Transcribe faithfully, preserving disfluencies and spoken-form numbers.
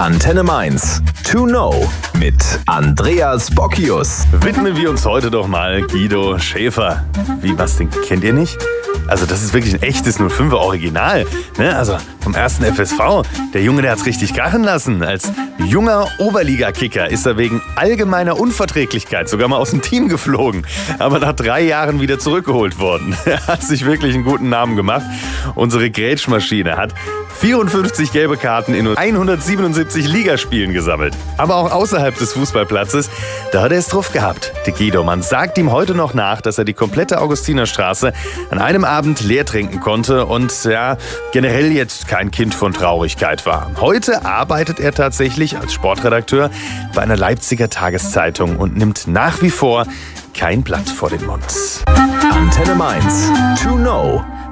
Antenne Mainz. To know mit Andreas Bockius. Widmen wir uns heute doch mal Guido Schäfer. Wie, was, den kennt ihr nicht? Also das ist wirklich ein echtes null fünfer Original. Ne? Also vom ersten F S V. Der Junge, der hat's richtig krachen lassen. Als junger Oberliga-Kicker ist er wegen allgemeiner Unverträglichkeit sogar mal aus dem Team geflogen. Aber nach drei Jahren wieder zurückgeholt worden. Er hat sich wirklich einen guten Namen gemacht. Unsere Grätschmaschine hat vierundfünfzig gelbe Karten in nur hundertsiebenundsiebzig Ligaspielen gesammelt. Aber auch außerhalb des Fußballplatzes, da hat er es drauf gehabt. Der Guido, man sagt ihm heute noch nach, dass er die komplette Augustinerstraße an einem Abend leer trinken konnte und ja, generell jetzt kein Kind von Traurigkeit war. Heute arbeitet er tatsächlich als Sportredakteur bei einer Leipziger Tageszeitung und nimmt nach wie vor kein Blatt vor den Mund. Antenne Mainz. To know.